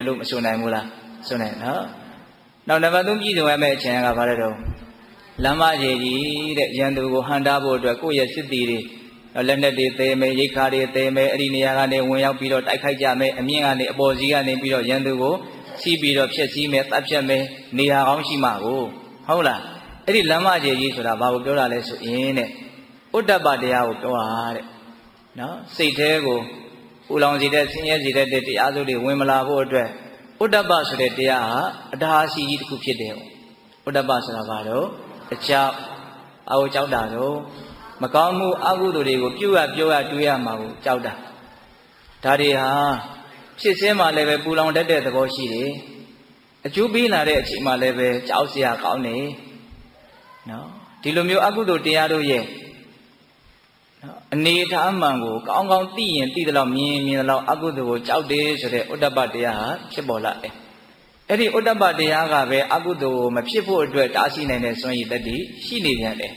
လို့မဆိုနိုင်ဘူးလားဆိုနိုင်နော်နောက်နံပါတ်3ပြည်စုံရမယ့်အချိန်ကဘာလဲတော့လမ်းမကြီးကြီးတဲ့ရန်သူကိုဟန်တားဖို့အတွက်ကိုယ့်ရဲ့စစ်တီတွေလက်နက်တွေသေးမယ်ရိတ်ခါတွေသေးမယ်အဲ့ဒီနေရာကနေဝင်ရောက်ပြီးတော့တိုက်ခိုက်ကြမယ်အမြင့်ကနေအပေါ်စီးကနေပြီးတော့ရန်သူကိုစီးပြီးတော့ဖျက်ဆီးမယ်တပ်ဖြတ်မယ်နေရာကောင်းရှိမှကိုဟုတ်လားအဲ့ဒီလမ်းမကြီးကြီးဆိုတာဘာကိုပြောတာလဲဆိုရင်တဲ့ဥဒ္ဒပတရားကိုပြောတာတဲ့နော်စိတ်ထဲကိုပူလောင်စေတဲ့ဆင်းရဲစေတဲ့တရားစုတွေဝင်မလာဖို့အတွက်ဥဒ္ဒပဆိုတဲ့တရားဟာအတားအဆီးကြီးတစ်ခုဖြစ်တယ်ဥဒ္ဒပဆိုတာဘာလို့အကြောက်အဟုတ်ကြောက်တာတော့မကောင်းမှုအကုသိုလ်တွေကိုပြုရပြောရတွေးရမှာကိုကြောက်တာဒါတွေဟာဖြစ်စင်းမှလည်းပဲပူလောင်တတ်တဲ့သဘောရှိတယ်အကျိုးပေးလာတဲ့အချိန်မှလည်းပဲကြောက်စရာကောင်းတယ်နော်ဒီလိုမျိုးအကုသိုလ်တရားတို့ရဲ့အနေအထားမှန်ကိုကောင်းကောင်းသိရင်သိသလောက်မြင်သလောက်အကုသိုလ်ကိုကြောက်တယ်ဆိုတဲ့ဥဒ္ဒပတရားဟာဖြစ်ပေါ်လာတယ်အဲ့ဒီဥဒ္ဒပတရားကပဲအကုသိုလ်ကိုမဖြစ်ဖို့အတွက်တားဆီးနိုင်တဲ့စွမ်းရည်တတ္တိရှိနေပြန်တယ်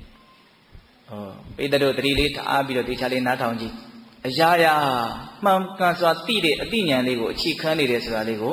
ပိတ္တတို့သတိလေးထားပြီးတော့တေချာလေးနားထောင်ကြည့်အရာရာမှန်ကန်စွာသိတဲ့အသိဉာဏ်လေးကိုအခြေခံနေတယ်ဆိုတာလေးကို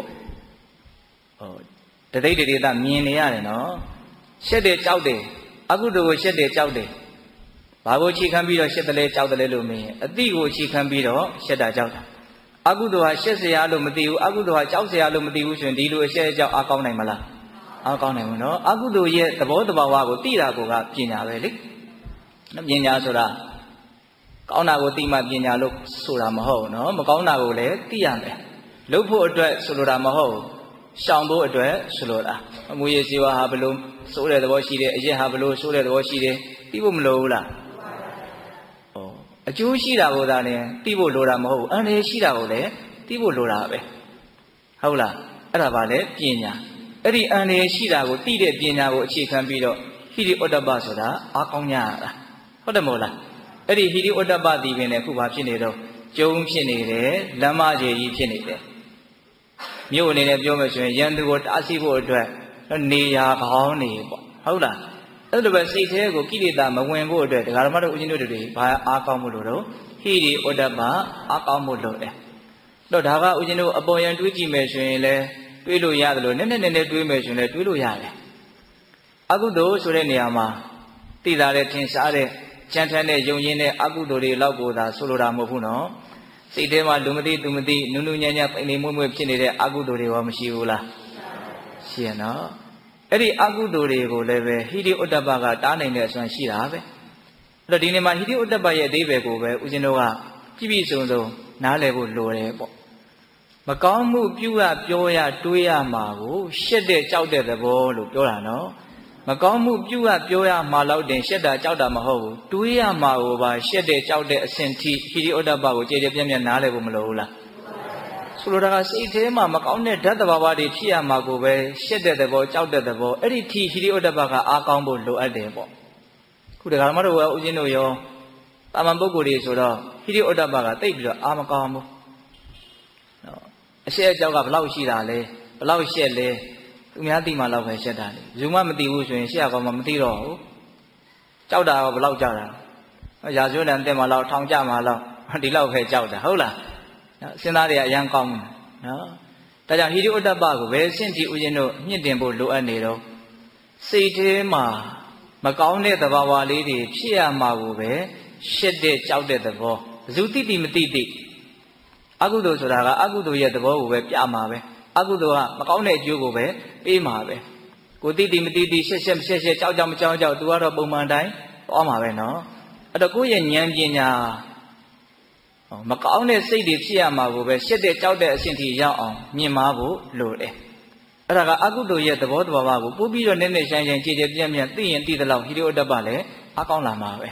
တသိတ္တိမြင်နေရတယ်နော်ရှက်တယ်ကြောက်တယ်အကုသိုလ်ကိုရှက်တယ်ကြောက်တယ်ဘာကိုအခြေခံပြီးတော့ရှက်တယ်လဲကြောက်တယ်လို့မင်းအသိကိုအခြေခံပြီးတော့ရှက်တာကြောက်တာအကုသိုလ်ဟာရှက်စရာလို့မသိဘူးအကုသိုလ်ဟာကြောက်စရာလို့မသိဘူးဆိုရင်ဒီလိုအရှက်အကြောက်အားကောင်းနိုင်မလားအားကောင်းနိုင်ဘူးနော်အကုသိုလ်ရဲ့သဘောတဘာဝကိုသိတာကိုကပညာပဲလေပညာဆိုတာကောင်းတာကိုသိမှပညာလို့ဆိုတာမဟုတ်နော်မကောင်းတာကိုလည်းသိရမယ်လုပ်ဖို့အတွက်ဆိုလိုတာမဟုတ်ရှောင်ဖို့အတွက်ဆိုလိုတာအမူအရေးစေဝါဟာဘလို့စိုးတဲ့သဘောရှိတယ်အရက်ဟာဘလို့စိုးတဲ့သဘောရှိတယ်သိဖို့မလိုဘူးလားအကျိုးရှိတာကိုသာလည်းသိဖို့လိုတာမဟုတ်ဘူးအန္တရာယ်ရှိတာကိုလည်းသိဖို့လိုတာပဲဟုတ်လားအဲ့ဒါပါလေပညာအဲ့ဒီအန္တရာယ်ရှိတာကိုသိတဲ့ပညာကိုအခြေခံပြီးတော့ဟိရိဩတ္တပဆိုတာအားကောင်းကြရတာဟုတ်တယ်မို့လားအဲ့ဒီဟိရိဩတ္တပဒီပင်လည်းခုဘာဖြစ်နေတော့ကျုံဖြစ်နေတယ်လမ်းမကြီးကြီးဖြစ်နေတယ်မြို့အနေနဲ့ပြောမယ်ဆိုရင်ရန်သူကိုတားဆီးဖို့အတွက်နေရာကောင်းနေပေါ့ဟုတ်လားအဲ့လိုပဲစိတ်ထဲကိုကိလေသာမဝင်ဖို့အတွက်ဒကာဓမ္မတို့ဦးဇင်းတို့တွေဘာအားကောင်းမှုလို့တော့ဟိရိဩတ္တပအားကောင်းမှုလို့တယ်တော့ဒါကဦးဇင်းတို့အပေါ်ယံတွေးကြည့်မယ်ဆိုရင်လည်းတွေးလို့ရတယ်လို့နည်းနည်းတွေးမယ်ဆိုရင်လည်းတွေးလို့ရတယ်အကုသိုလ်ဆိုတဲ့နေရာမှာသိတာတဲ့ထင်ရှားတဲ့ကြမ်းထမ်းတဲ့ယုံရင်းတဲ့အကုသိုလ်တွေလောက်ကိုသာဆိုလိုတာမဟုတ်ဘူးနော်စိတ်ထဲမှာလူမသိသူမသိနုနုညံ့ညံ့ပိန်နေမွေ့မွေ့ဖြစ်နေတဲ့အကုသိုလ်တွေရောမရှိဘူးလားရှိရနော်အဲ့ဒီအကုသိုလ်တွေကိုလည်းပဲဟိရိဩတ္တပကတားနိုင်တဲ့အစွမ်းရှိတာပဲအဲ့တော့ဒီနေ့မှာဟိရိဩတ္တပရဲ့အဓိပ္ပာယ်ကိုပဲဦးဇင်းတို့ကပြည့်စုံနားလည်ဖို့လိုတယ်ပေါ့မကောင်းမှုပြုရပြောရတွေးရမှာကိုရှက်တဲ့ကြောက်တဲ့သဘောလို့ပြောတာနော်မကောင်းမှုပြုရပြောရမှာတော့တင်ရှက်တာကြောက်တာမဟုတ်ဘူးတွေးရမှာကိုပါရှက်တဲ့ကြောက်တဲ့အဆင့်ထိဟိရိဩတ္တပကိုကြည်ကြပြန့်ပြန့်နားလည်ဖို့မလိုဘူးလားဆိုလိုတာကစိတ်ထဲမှာမကောင်းတဲ့ဓာတ်သဘာဝတွေဖြစ်ရမှာကိုပဲရှက်တဲ့သဘောကြောက်တဲ့သဘောအဲ့ဒီထိဟိရိဩတ္တပကအားကောင်းဖို့လိုအပ်တယ်ပေါ့ခုတခါမှတော့ဦးဇင်းတို့ရောတာမန်ပုဂ္ဂိုလ်တွေဆိုတော့ဟိရိဩတ္တပကတိတ်ပြီးတော့အားမကောင်းဘူးနော်အရှက်အကြောက်ကဘလောက်ရှိတာလဲဘလောက်ရှက်လဲသူများသိမှလောက်ပဲရှက်တာလေယူမမသိဘူးဆိုရင်ရှက်ရကောင်းမှမသိတော့ဘူးကြောက်တာကဘလောက်ကြောက်တာရာဇဝတန်တက်မှလောက်ထောင်ကြမှလောက်ဒီလောက်ပဲကြောက်တာဟုတ်လားစဉ်းစားတွေကအရန်ကောင်းတယ်နော်ဒါကြောင့်ဟိရိဩတ္တပကိုပဲစင့်ကြည့်ဦးဇင်းတို့မြင့်တင်ဖို့လိုအပ်နေတော့စိတ်ထဲမှာမကောင်းတဲ့သဘာဝလေးတွေဖြစ်ရမှာကိုပဲရှက်တဲ့ကြောက်တဲ့သဘောဘယ်သူသိမသိအကုသိုလ်ဆိုတာကအကုသိုလ်ရဲ့သဘောကိုပဲပြမှာပဲအကုသိုလ်ကမကောင်းတဲ့အကျိုးကိုပဲပေးမှာပဲကိုသိမသိရှက်ကြောက်မကြောက်သူကတော့ပုံမှန်တိုင်းသွားမှာပဲနော်အဲ့တော့ကိုယ့်ရဲ့ဉာဏ်ပညာမကောင်းတဲ့စိတ်တွေဖြစ်ရမှာကိုပဲရှက်တဲ့ကြောက်တဲ့အဆင့်ထိရောက်အောင်မြင်မာဖို့လိုတယ်အဲ့ဒါကအကုသိုလ်ရဲ့သဘောတဘာဝကိုပို့ပြီးတော့နည်းနည်းဆိုင်ကြည်ကြပြန့်ပြန့်သိရင်သိသလောက်ဟိရိဩတ္တပလည်းအကောင်းလာမှာပဲ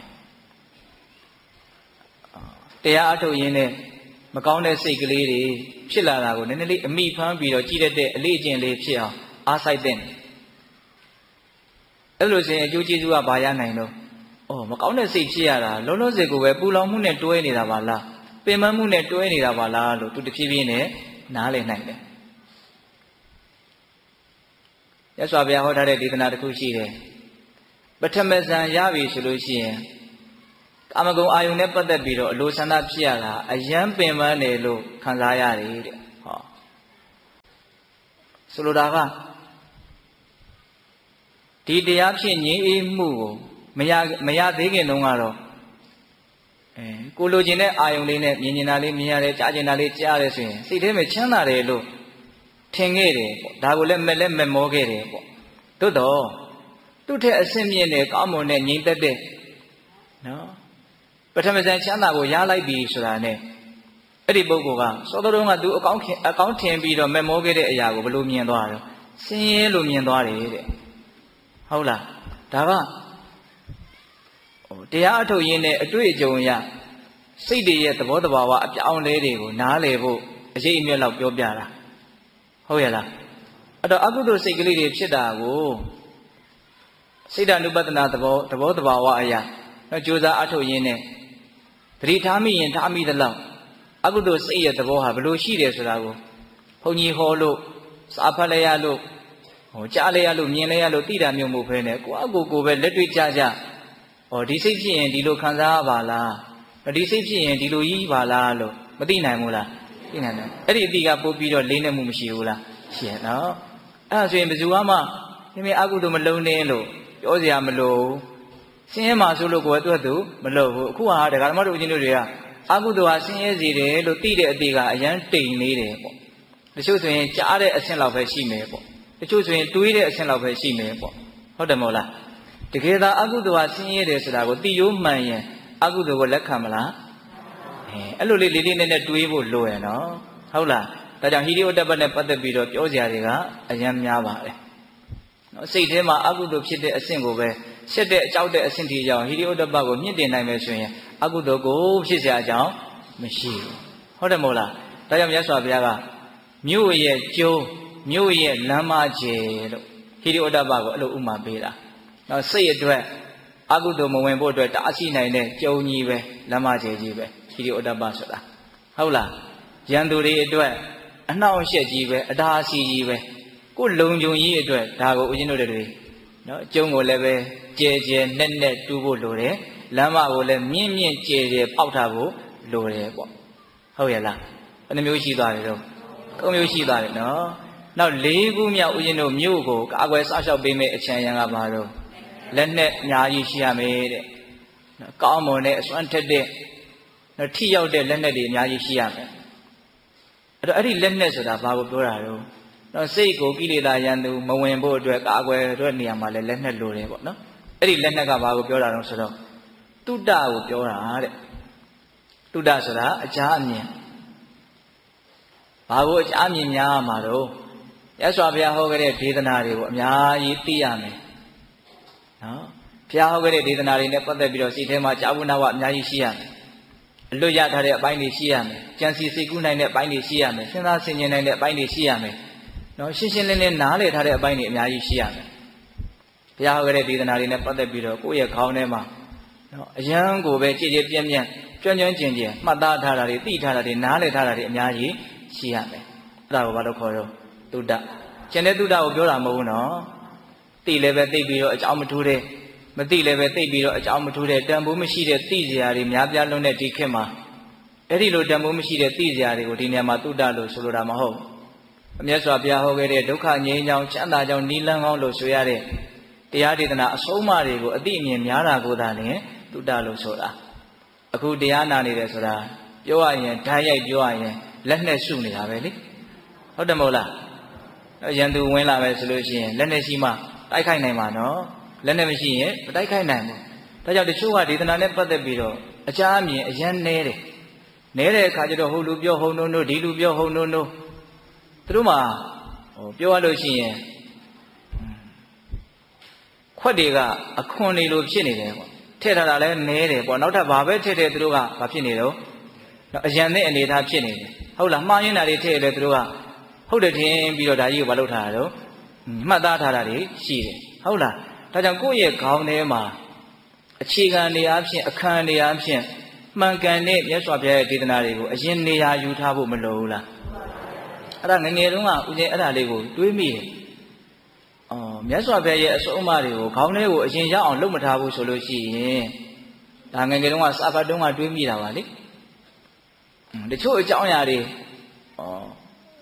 တရားအထုတ်ရင်းနဲ့မကောင်းတဲ့စိတ်ကလေးတွေဖြစ်လာတာကိုနည်းနည်းလေးအမိဖမ်းပြီးတော့ကြည်တဲ့အလေးအကျင့်လေးဖြစ်အောင်အားစိုက်တဲ့အဲ့လိုဆိုရင်အကျိုးကျေးဇူးကဘာရနိုင်တော့မကောင်းတဲ့စိတ်ဖြစ်ရတာလုံးလုံးစိတ်ကိုပဲပူလောင်မှုနဲ့တွဲနေတာပါလားပင်ပန်းမှုနဲ့တွဲနေတာပါလားလို့သူတဖြည်းဖြည်းနဲ့နားလည်နိုင်တယ်ရသော်ဗျာဟောထားတဲ့ဒေသနာတစ်ခုရှိတယ်ပထမဇန်ရပြီဆိုလို့ရှိရင်ကာမဂုဏ်အာယုန်နဲ့ပတ်သက်ပြီးတော့အလိုဆန္ဒဖြစ်ရတာအယံပင်ပန်းတယ်လို့ခံစားရတယ်တဲ့ဆိုလိုတာကဒီတရားဖြင့်ငြိမ်းအေးမှုကိုမရသေးခင်တုန်းကတော့ကိုလိုချင်တဲ့အာယုံလေးနဲ့မြင်ကျင်တာလေးမြင်ရတယ်ကြားကျင်တာလေးကြားရတယ်ဆိုရင်စိတ်ထဲမှာချမ်းသာတယ်လို့ထင်ခဲ့တယ်ပေါ့ဒါကိုလည်းမမောခဲ့တယ်ပေါ့သို့တော့သူ့ထက်အဆင့်မြင့်တဲ့ကောင်းမွန်တဲ့ငြိမ်သက်တဲ့နော်ပထမဇန်ချမ်းသာကိုရလိုက်ပြီဆိုတာနဲ့အဲ့ဒီပုဂ္ဂိုလ်ကစောတော်ကသူအကောင်းထင်ပြီးတော့မမောခဲ့တဲ့အရာကိုဘယ်လိုမြင်သွားတော့ဆင်းရဲလို့မြင်သွားတယ်တဲ့ဟုတ်လားဒါကတရားအထုတ်ရင်းနဲ့အတွေ့အကြုံအရစိတ်တွေရဲ့သဘောတဘာဝအပြောင်းလဲတွေကိုနားလည်ဖို့အရေးအမြတ်လောက်ပြောပြတာဟုတ်ရဲ့လားအဲ့တော့အကုသိုလ်စိတ်ကလေးတွေဖြစ်တာကိုစိတ်ဓာနုပဒနာသဘောတဘာဝအရာကြိုးစားအထုတ်ရင်းနဲ့သတိထားမိရင်ထားမိသလောက်အကုသိုလ်စိတ်ရဲ့သဘောဟာဘယ်လိုရှိတယ်ဆိုတာကိုဘုန်းကြီးဟောလို့စာဖတ်လိုက်ရလို့ကြားလိုက်ရလို့မြင်လိုက်ရလို့သိတာမျိုးမဟုတ်ဘဲနဲ့ကိုယ့်အကိုပဲလက်တွေ့ကြဒီစိတ်ဖြစ်ရင်ဒီလိုခံစားရပါလားဒီစိတ်ဖြစ်ရင်ဒီလိုကြီးပါလားလို့မသိနိုင်ဘူးလားသိနိုင်တယ်အဲ့ဒီအတိကပို့ပြီးတော့လေးနဲ့မှုမရှိဘူးလားရှိရနော်အဲ့ဒါဆိုရင်ဘယ်သူမှမင်းအကုသိုလ်မလုံးနဲ့လို့ပြောစရာမလိုဆင်းရဲမှာဆိုလို့ကိုယ်အတွက်သူမလို့ဘူးအခုဟာဒကာဓမ္မတို့ဦးဇင်းတို့တွေကအကုသိုလ်ဟာဆင်းရဲစေတယ်လို့သိတဲ့အတိကအရန်တိမ်နေတယ်ပေါ့တချို့ဆိုရင်ကြားတဲ့အဆင့်လောက်ပဲရှိမယ်ပေါ့တချို့ဆိုရင်တွေးတဲ့အဆင့်လောက်ပဲရှိမယ်ပေါ့ဟုတ်တယ်မဟုတ်လားတကယ်သာအကုသိုလ်ဟာဆင်းရဲတယ်ဆိုတာကိုသိရိုးမှန်ရင်အကုသိုလ်ကိုလက်ခံမလားအဲ့လိုလေးလေးနဲ့တွေးဖို့လိုရနော်ဟုတ်လားဒါကြောင့်ဟိရိယတ္တပတ်နဲ့ပတ်သက်ပြီးတော့ပြောစရာတွေကအရန်များပါတယ်နော်စိတ်ထဲမှာအကုသိုလ်ဖြစ်တဲ့အဆင့်ကိုပဲရှက်တဲ့အကြောက်တဲ့အဆင့်ထိကြောင့်ဟိရိယတ္တပတ်ကိုမြင့်တင်နိုင်မယ်ဆိုရင်အကုသိုလ်ကိုဖြစ်စရာအကြောင်းမရှိဘူးဟုတ်တယ်မဟုတ်လားဒါကြောင့်မြတ်စွာဘုရားကမြို့ရဲ့ကျုံးမြို့ရဲ့လမ်းမကျယ်လို့ဟိရိယတ္တပတ်ကိုအဲ့လိုဥမာပေးတာနော်စိတ်အတွက်အကုသိုလ်မဝင်ဖို့အတွက်တားဆီးနိုင်တဲ့ကျုံကြီးပဲလမ်းမကျယ်ကြီးပဲဟိရိယတ္တပတ်ဆိုတာဟုတ်လားရန်သူတွေအတွက်အနှောင့်အယှက်ကြီးပဲအတားအဆီးကြီးပဲကိုယ်လုံခြုံရေးအတွက်ဒါကိုဦးဇင်းတို့တွေနော်ကျုံကိုလည်းပဲကျယ်ကျယ်နဲ့တူးဖို့လိုတယ်လမ်းမကိုလည်းမြင့်မြင့်ကျယ်ကျယ်ပေါက်ထားဖို့လိုတယ်ပေါ့ဟုတ်ရဲ့လားဘယ်နှမျိုးရှိသွားတယ်တော့၃မျိုးရှိသွားတယ်နော်နောက်၄ခုမြောက်ဦးဇင်းတို့မြို့ကိုကာကွယ်စောင့်ရှောက်ပေးမယ့်အချမ်းရံကပါတော့လက်နဲ့အများကြီးရှိရမယ်တဲ့ကောင်းမွန်တဲ့အစွမ်းထက်တဲ့ထိရောက်တဲ့လက်နဲ့တွေအများကြီးရှိရမယ်အဲ့တော့အဲ့ဒီလက်နဲ့ဆိုတာဘာကိုပြောတာတော့နော်စိတ်ကိုကိလေသာရန်သူမဝင်ဖို့အတွက်ကာကွယ်အတွက်နေရာမှာလည်းလက်နဲ့လိုတယ်ပေါ့နော်အဲ့ဒီလက်နဲ့ကဘာကိုပြောတာတော့ဆိုတော့တုဒ္ဒကိုပြောတာတဲ့တုဒ္ဒဆိုတာအကြအမြင်ဘာကိုအကြအမြင်များမှာတော့ရသော်ဘုရားဟောခဲ့တဲ့ဒေသနာတွေကိုအများကြီးသိရမယ်နော်ဘုရားဟောခဲ့တဲ့ဒေသနာတွေနဲ့ပတ်သက်ပြီးတော့စိတ်ထဲမှာကြာဘူးနာဝအများကြီးရှိရမယ်အလွတ်ရထားတဲ့အပိုင်းတွေရှိရမယ်ကြံစီစိတ်ကူးနိုင်တဲ့အပိုင်းတွေရှိရမယ်စဉ်းစားဆင်ခြင်နိုင်တဲ့အပိုင်းတွေရှိရမယ်နော်ရှင်းရှင်းလင်းလင်းနားလည်ထားတဲ့အပိုင်းတွေအများကြီးရှိရမယ်ဘုရားဟောခဲ့တဲ့ဒေသနာတွေနဲ့ပတ်သက်ပြီးတော့ကိုယ့်ရဲ့ခေါင်းထဲမှာနော်အယံကိုပဲကြည်ကြည်ပြန့်ပြန့်ကျွမ်းကျွမ်းကျင်ကျင်မှတ်သားထားတာတွေသိထားတာတွေနားလည်ထားတာတွေအများကြီးရှိရမယ်အဲ့ဒါကိုဘာလို့ခေါ်တော့တုဒ္ဒကျန်တဲ့တုဒ္ဒကိုပြောတာမဟုတ်ဘူးနော်သိလည်းပဲသိပြီးတော့အကြောင်းမထူးတဲ့မသိလည်းပဲသိပြီးတော့အကြောင်းမထူးတဲ့တန်ဖိုးမရှိတဲ့သိစရာတွေများပြားလွန်းတဲ့ဒီခေတ်မှာအဲ့ဒီလိုတန်ဖိုးမရှိတဲ့သိစရာတွေကိုဒီနေရာမှာတုဒ္ဒလို့ဆိုလိုတာမဟုတ်အမြတ်စွာဘုရားဟောခဲ့တဲ့ဒုက္ခငြိမ်းချမ်းချမ်းသာကြောင်းနိလန်းကောင်းလို့ဆိုရတဲ့တရားဒေသနာအဆုံးအမတွေကိုအသိအမြင်များတာကိုသာလျှင်တုဒ္ဒလို့ဆိုတာအခုတရားနာနေတယ်ဆိုတာပြောရရင်ဓာတ်ရိုက်ပြောရရင်လက်နဲ့ရှုနေတာပဲလေဟုတ်တယ်မဟုတ်လားရန်သူဝင်လာပဲဆိုလို့ရှိရင်လက်နဲ့ရှိမှတိုက်ခိုက်နိုင်မှာနော်လက်နဲ့မရှိရင်မတိုက်ခိုက်နိုင်ဘူးဒါကြောင့်တချို့ကဒေသနာနဲ့ပတ်သက်ပြီးတော့အကြအမြင်အရန်နဲတယ်နဲတဲ့အခါကျတော့ဟိုလူပြောဟုံနိုးဒီလူပြောဟုံနိုးသူတို့မှပြောရလို့ရှိရင်ခွက်တွေကအခွန်တွေလိုဖြစ်နေတယ်ပေါ့ထည့်ထားတာလည်းနဲတယ်ပေါ့နောက်ထပ်ဘာပဲထည့်သူတို့ကဘာဖြစ်နေတော့အရန်တဲ့အနေထားဖြစ်နေတယ်ဟုတ်လားမှားရင်းတာတွေထည့်တယ်သူတို့ကဟုတ်တယ်ထင်ပြီးတော့ဒါကြီးကိုမလုပ်ထားတာတော့မှတ်သားထားတာတွေရှိတယ်ဟုတ်လားဒါကြောင့်ကိုယ့်ရဲ့ခေါင်းထဲမှာအခြေခံနေရာဖြင့်အခန်းနေရာဖြင့်မှန်ကန်တဲ့မြတ်စွာဘုရားရဲ့ဒေသနာတွေကိုအရင်နေရာယူထားဖို့မလိုဘူးလားအဲ့ဒါငငယ်တုန်းကဦးဇင်းအဲ့ဒါလေးကိုတွေးမိတယ်မြတ်စွာဘုရားရဲ့အဆုံးအမတွေကိုခေါင်းထဲကိုအရင်ရောက်အောင်လုပ်မထားဘူးဆိုလို့ရှိရင်ဒါငငယ်တုန်းကစာဖတ်တုန်းကတွေးမိတာပါလေတချို့အကြောင်းအရာတွေ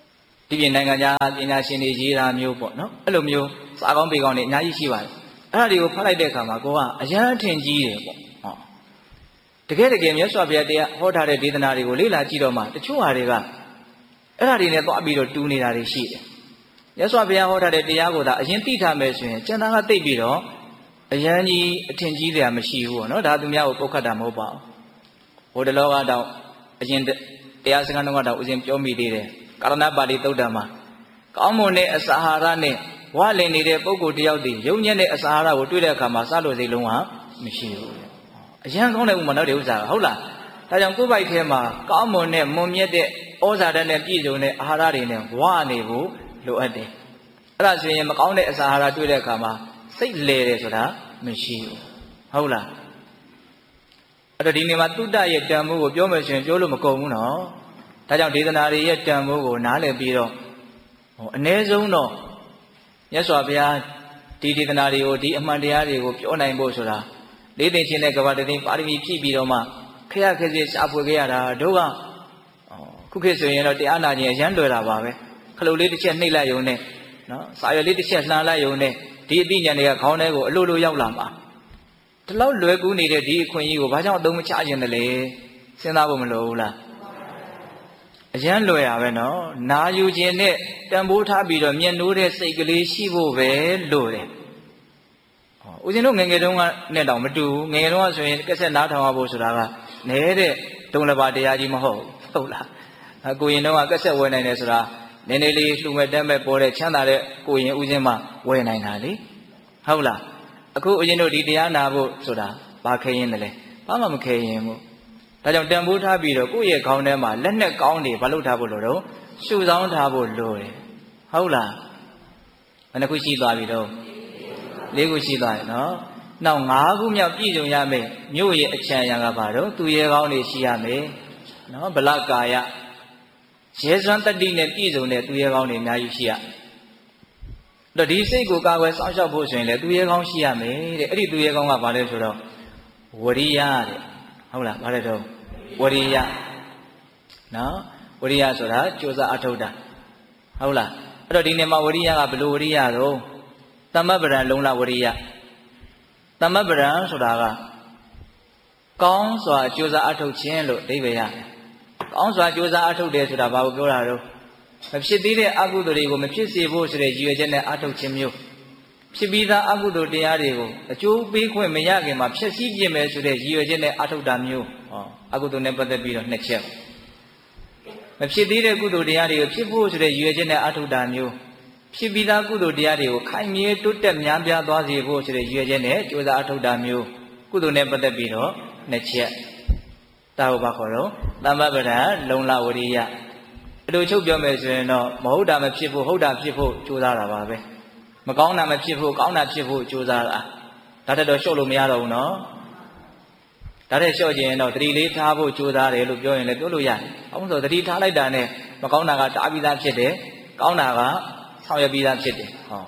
ဒီပြင်နိုင်ငံခြားပညာရှင်တွေရေးတာမျိုးပေါ့နော်အဲ့လိုမျိုးစာကောင်းပေကောင်းတွေအများကြီးရှိပါတယ်အဲ့ဒါတွေကိုဖတ်လိုက်တဲ့အခါမှာကိုကအရန်ထင်ကြီးတယ်ပေါ့ဟောတကယ်မြတ်စွာဘုရားတရားဟောထားတဲ့ဒေသနာတွေကိုလေ့လာကြည့်တော့မှတချို့ဟာတွေကအဲ့ဒါတွေနဲ့သွားပြီးတော့တူနေတာတွေရှိတယ်မြတ်စွာဘုရားဟောထားတဲ့တရားကိုသာအရင်သိထားမယ်ဆိုရင်ကျန်တာကသိပြီးတော့အရန်ကြီးအထင်ကြီးတယ်မရှိဘူးပေါ့နော်ဒါသူများကိုပုတ်ခတ်တာမဟုတ်ပါဘူးဟိုတလောကတော့အရင်တရားစခန်းတော်ကတော့ဦးဇင်းပြောမိသေးတယ်ကာရဏပါဠိသုတ်တံမှာကောင်းမွန်တဲ့အစာအာဟာရနဲ့ဝါလင်နေတဲ့ပုဂ္ဂိုလ်တယောက်တည်းယုံညံ့တဲ့အစာအာဟာရကိုတွေ့တဲ့အခါမှာစားလို့စိတ်လုံးကမရှိဘူးအရန်ကောင်းတဲ့ဥမာတော့ဒီဥစ္စာဟုတ်လားဒါကြောင့်ကိုယ်ပိုက်ထဲမှာကောင်းမွန်တဲ့မွန်မြတ်တဲ့ဩဇာဓာတ်နဲ့ပြည့်စုံတဲ့အာဟာရတွေနဲ့ဝါနေဖို့လိုအပ်တယ်အဲ့ဒါဆိုရင်မကောင်းတဲ့အစာအာဟာရတွေ့တဲ့အခါမှာစိတ်လဲတယ်ဆိုတာမရှိဘူးဟုတ်လားအဲ့တော့ဒီနေ့မှာတုဒ္ဒရဲ့တန်ဖိုးကိုပြောမယ်ဆိုရင်ပြောလို့မကုန်ဘူးနော်ဒါကြောင့်ဒေသနာတွေရဲ့တန်ဖိုးကိုနားလည်ပြီးတော့အ ਨੇ ဆုံးတော့မြတ်စွာဘုရားဒီဒေသနာတွေကိုဒီအမှန်တရားတွေကိုပြောနိုင်ဖို့ဆိုတာလေးသိချင်းတဲ့ကဘာတသိန်းပါရမီဖြည့်ပြီးတော့မှခရခက်စစ်ရှာဖွေခဲ့ရတာတို့ကခုခေတ်ဆိုရင်တော့တရားနာခြင်းအရန်လွယ်တာပါပဲခလုတ်လေးတစ်ချက်နှိပ်လိုက်ရုံနဲ့နော်စာရွက်လေးတစ်ချက်လှန်လိုက်ရုံနဲ့ဒီအသိဉာဏ်တွေကခေါင်းထဲကိုအလိုလိုရောက်လာမှာဒီလောက်လွယ်ကူးနေတဲ့ဒီအခွင့်အရေးကိုဘာကြောင့်အသုံးမချခြင်းတလဲစဉ်းစားဖို့မလိုဘူးလားအရန်လွယ်ရပဲနော်နာယူခြင်းနဲ့တန်ဖိုးထားပြီးတော့မျက်နှိုးတဲ့စိတ်ကလေးရှိဖို့ပဲလိုတယ်ဦးဇင်းတို့ငယ်ငယ်တုန်းကနဲ့တောင်မတူဘူးငယ်ငယ်တုန်းကဆိုရင်ကက်ဆက်နားထောင်ရဖို့ဆိုတာကနေတဲ့ဒုံလဘတရားကြီးမဟုတ်ဟုတ်လားကိုရင်တုန်းကကက်ဆက်ဝယ်နိုင်တယ်ဆိုတာနည်းနည်းလေးလှူမဲ့တက်မဲ့ပေါ်တဲ့ချမ်းသာတဲ့ကိုရင်ဦးဇင်းမှဝယ်နိုင်တာလေဟုတ်လားအခုဦးဇင်းတို့ဒီတရားနာဖို့ဆိုတာဘာခဲရင်တယ်လဲဘာမှမခဲရင်ဘူးဒါကြောင့်တန်ဖိုးထားပြီးတော့ကိုယ့်ရဲ့ခေါင်းထဲမှာလက်နဲ့ကောင်းတွေဘာလို့ထားဖို့လို့တော့ရှုဆောင်ထားဖို့လိုတယ်ဟုတ်လားဘယ်နှခုရှိသွားပြီတော့၄ခုရှိသွားတယ်နော်နောက်၅ခုမြောက်ပြည့်စုံရမယ်မြို့ရဲ့အချမ်းရံကဘာတော့သူရဲကောင်းတွေရှိရမယ်နော်ဗလကာယရဲစွမ်းတတိနဲ့ပြည့်စုံတဲ့သူရဲကောင်းတွေအများကြီးရှိရတော့ဒီစိတ်ကိုကာကွယ်စောင့်ရှောက်ဖို့ဆိုရင်လည်းသူရဲကောင်းရှိရမယ်တဲ့အဲ့ဒီသူရဲကောင်းကဘာလဲဆိုတော့ဝရိယတဲ့ဟုတ်လားဘာလဲတော့ဝရိယနော်ဝရိယဆိုတာကြိုးစားအထောက်တာဟုတ်လားအဲ့တော့ဒီနေ့မှာဝရိယကဘယ်လိုဝရိယတော့သမ္မပ္ပရံလုံလဝရိယသမ္မပ္ပရံဆိုတာကကောင်းစွာကြိုးစားအထောက်ခြင်းလို့အဓိပ္ပာယ်ရတယ်ကောင်းစွာကြိုးစားအထုတ်တယ်ဆိုတာဘာကိုပြောတာတော့မဖြစ်သေးတဲ့အကုသိုလ်တွေကိုမဖြစ်စေဖို့ဆိုတဲ့ရည်ရွယ်ချက်နဲ့အထုတ်ခြင်းမျိုးဖြစ်ပြီးသားအကုသိုလ်တရားတွေကိုအကျိုးပေးခွင့်မရခင်မှာဖျက်ဆီးပြစ်မယ်ဆိုတဲ့ရည်ရွယ်ချက်နဲ့အထုတ်တာမျိုးအကုသိုလ်နဲ့ပတ်သက်ပြီးတော့နှစ်ချက်မဖြစ်သေးတဲ့ကုသိုလ်တရားတွေကိုဖြစ်ဖို့ဆိုတဲ့ရည်ရွယ်ချက်နဲ့အထုတ်တာမျိုးဖြစ်ပြီးသားကုသိုလ်တရားတွေကိုခိုင်မြဲတိုးတက်များပြားသွားစေဖို့ဆိုတဲ့ရည်ရွယ်ချက်နဲ့ကြိုးစားအထုတ်တာမျိုးကုသိုလ်နဲ့ပတ်သက်ပြီးတော့နှစ်ချက်ဒါကိုဘာခေါ်တော့သမ္မပ္ပဒလုံလဝရိယအလိုချုပ်ပြောမယ်ဆိုရင်တော့မဟုတ်တာမဖြစ်ဖို့ဟုတ်တာဖြစ်ဖို့ကြိုးစားတာပါပဲမကောင်းတာမဖြစ်ဖို့ကောင်းတာဖြစ်ဖို့ကြိုးစားတာဒါတက်တော့လျှော့လို့မရတော့ဘူးနော်ဒါတက်လျှော့ခြင်းတော့တတိလေးထားဖို့ကြိုးစားတယ်လို့ပြောရင်လည်းပြောလို့ရတယ်။အောင်ဆိုတတိထားလိုက်တာနဲ့မကောင်းတာကတားပြီးသားဖြစ်တယ်ကောင်းတာကဆောင်ရွက်ပြီးသားဖြစ်တယ်ဟော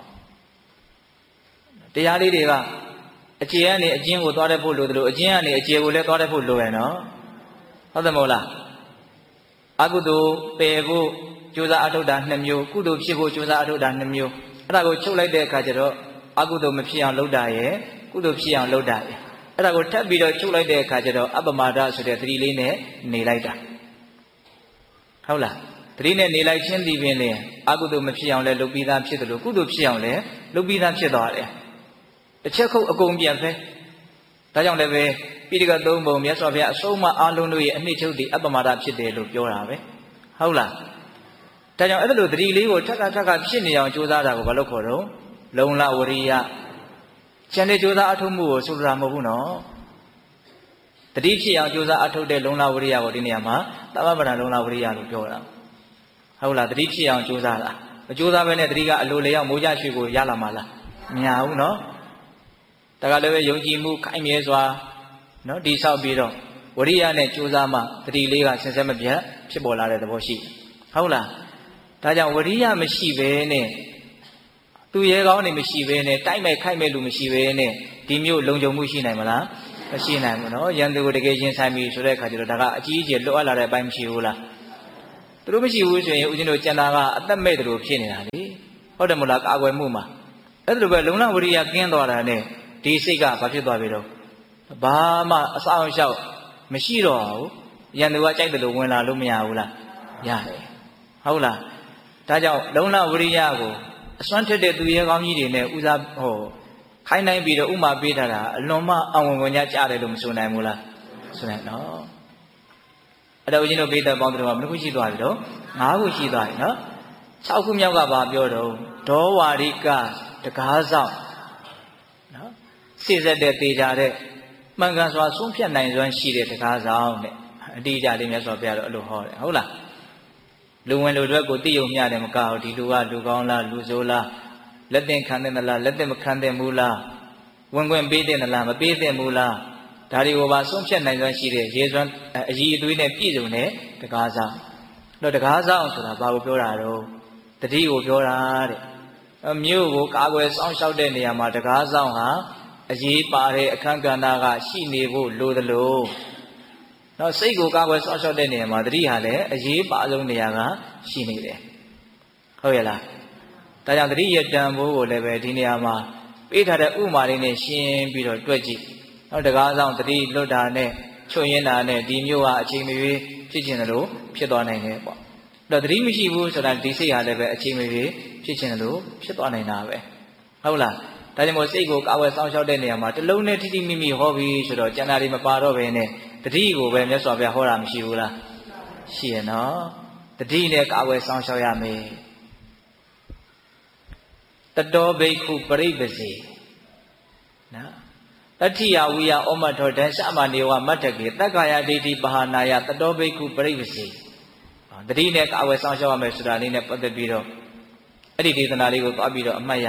တရားလေးတွေကအခြေကနေအကျဉ်းကိုသွားတတ်ဖို့လိုတယ်လို့အကျဉ်းကနေအခြေကိုလည်းသွားတတ်ဖို့လိုရနော်ဟုတ်တယ်မဟုတ်လားအကုသိုလ်ပယ်ဖို့ကြိုးစားအထုတ်တာ2မျိုးကုသိုလ်ဖြစ်ဖို့ကြိုးစားအထုတ်တာ2မျိုးအဲ့ဒါကိုချုပ်လိုက်တဲ့အခါကျတော့အကုသိုလ်မဖြစ်အောင်လုပ်တာရယ်ကုသိုလ်ဖြစ်အောင်လုပ်တာရယ်အဲ့ဒါကိုထပ်ပြီးတော့ချုပ်လိုက်တဲ့အခါကျတော့အပ္ပမာဒဆိုတဲ့သတိလေးနဲ့နေလိုက်တာဟုတ်လားသတိနဲ့နေလိုက်ချင်းဒီပင်လေအကုသိုလ်မဖြစ်အောင်လည်းလုပ်ပြီးသားဖြစ်တယ်လို့ကုသိုလ်ဖြစ်အောင်လည်းလုပ်ပြီးသားဖြစ်သွားတယ်တစ်ချက်ခုတ်အကုန်ပြန်ဖဲဒါကြောင့်လည်းပဲပိဋကသုံးပုံမြတ်စွာဘုရားအဆုံးအမအားလုံးတို့ရဲ့အနှစ်ချုပ်တည်အပ္ပမာဒဖြစ်တယ်လို့ပြောတာပဲဟုတ်လားဒါကြောင့်အဲ့ဒါလိုသတိလေးကိုထပ်ခါဖြစ်နေအောင်ကြိုးစားတာကိုဘာလို့ခေါ်တော့လုံလဝရိယကျန်တဲ့ကြိုးစားအထုတ်မှုကိုဆိုလိုတာမဟုတ်ဘူးနော်တတိဖြစ်အောင်ကြိုးစားအထုတ်တဲ့လုံလဝရိယကိုဒီနေရာမှာသမ္မပ္ပဒလုံလဝရိယလို့ပြောတာဟုတ်လားတတိဖြစ်အောင်ကြိုးစားတာမကြိုးစားဘဲနဲ့တတိကအလိုလျောက်မိုးကြရွှေကိုရလာမှာလားမရဘူးနော်ဒါကလည်းပဲယုံကြည်မှုခိုင်မြဲစွာနော်ဒီဆောက်ပြီးတော့ဝရိယနဲ့ကြိုးစားမှတတိလေးကဆင်ဆက်မပြတ်ဖြစ်ပေါ်လာတဲ့သဘောရှိဟုတ်လားဒါကြောင့်ဝရိယမရှိဘဲနဲ့သူရဲကောင်းနေမရှိဘဲနဲ့တိုက်မဲ့ခိုက်မဲ့လူမရှိဘဲနဲ့ဒီမျိုးလုံခြုံမှုရှိနိုင်မလားမရှိနိုင်ဘူးနော်ရန်သူကိုတကယ်ချင်းဆိုင်ပြီဆိုတဲ့အခါကျတော့ဒါကအကြီးအကျယ်လွတ်အပ်လာတဲ့အပိုင်းမရှိဘူးလားသူတို့မရှိဘူးဆိုရင်ဦးဇင်းတို့ကျန်တာကအသက်မဲ့တယ်လို့ဖြစ်နေတာလေဟုတ်တယ်မို့လားကာကွယ်မှုမှာအဲ့ဒါလိုပဲလုံလဝရိယကင်းသွားတာနဲ့ဒီစိတ်ကဘာဖြစ်သွားပြီတော့ဘာမှအဆောင်အရှောက်မရှိတော့ဘူးရန်သူကကြိုက်တယ်လို့ဝင်လာလို့မရဘူးလားရတယ်ဟုတ်လားဒါကြောင့်လုံလဝရိယကိုအစွမ်းထက်တဲ့သူရဲကောင်းကြီးတွေနဲ့ဦးစားခိုင်းနိုင်ပြီးတော့ဥမာပေးထားတာအလွန်မှအဝင်ဝင်ကြားတယ်လို့မဆိုနိုင်ဘူးလားဆိုနိုင်နော်အဲ့တော့ဦးဇင်းတို့ပိဿပေါင်းတို့ကဘယ်နှခုရှိသွားပြီတော့၅ခုရှိသွားပြီနော်6ခုမြောက်ကဘာပြောတော့ဒေါဝါရိကတကားဆောင်နော်စိစက်တဲ့တေချာတဲ့မှန်ကန်စွာဆုံးဖြတ်နိုင်စွမ်းရှိတဲ့တကားဆောင်တဲ့အတိအကျလေးမြတ်စွာဘုရားတော့အဲ့လိုဟောတယ်ဟုတ်လားလူဝင်လူထွက်ကိုသိယုံမျှတယ်မကဘူးဒီလူကလူကောင်းလားလူဆိုးလားလက်တင်ခံတဲ့လားလက်တင်မခံတဲ့ဘူးလားဝင်ခွင့်ပေးတဲ့လားမပေးတဲ့ဘူးလားဒါတွေကိုပါဆုံးဖြတ်နိုင်စွမ်းရှိတဲ့ရေစွမ်းအည်အသွေးနဲ့ပြည့်စုံတဲ့တကားဆောင်တော့တကားဆောင်ဆိုတာဘာကိုပြောတာတော့တတိကိုပြောတာတဲ့မြို့ကိုကာကွယ်စောင့်ရှောက်တဲ့နေရာမှာတကားဆောင်ဟာအရေးပါတဲ့အခန်းကဏ္ဍကရှိနေဖို့လိုသလိုနော်စိတ်ကိုကာကွယ်စောင့်ရှောက်တဲ့နေရာမှာတတိဟာလည်းအရေးပါဆုံးနေရာကရှိနေတယ်ဟုတ်ရဲ့လားဒါကြောင့်တတိရတန်ဖိုးကိုလည်းပဲဒီနေရာမှာပေးထားတဲ့ဥမာလေးနဲ့ရှင်းပြီးတော့တွက်ကြည့်နောက်တကားဆောင်တတိလွတ်တာနဲ့ချွတ်ရင်းတာနဲ့ဒီမျိုးဟာအချိန်မရွေးဖြစ်ခြင်းလို့ဖြစ်သွားနိုင်တယ်ပေါ့တော့တတိမရှိဘူးဆိုတာဒီစိတ်ဟာလည်းပဲအချိန်မရွေးဖြစ်ခြင်းလို့ဖြစ်သွားနိုင်တာပဲဟုတ်လားဒါကြောင့်မို့စိတ်ကိုကာဝယ်စောင့်ရှောက်တဲ့နေရာမှာတလုံးနဲ့ထိထိမိမိဟောပြီးဆိုတော့ကျန်တာတွေမပါတော့ဘဲနဲ့တတိကိုပဲမြတ်စွာဘုရားဟောတာမရှိဘူးလားရှိရနော်တတိနဲ့ကာဝယ်စောင့်ရှောက်ရမယ်တတောဘိက္ခုပရိပ္ပစေနော်တတိယဝိယဩမထောဒံရှမနေဝမတ္တကေတက္ကာယဒိဋ္ဌိပဟာနာယတတောဘိက္ခုပရိပ္ပစေတတိနဲ့ကာဝယ်စောင့်ရှောက်ရမယ်ဆိုတာလေးနဲ့ပတ်သက်ပြီးတော့အဲ့ဒီဒေသနာလေးကိုသွားပြီးတော့အမှတ်ရ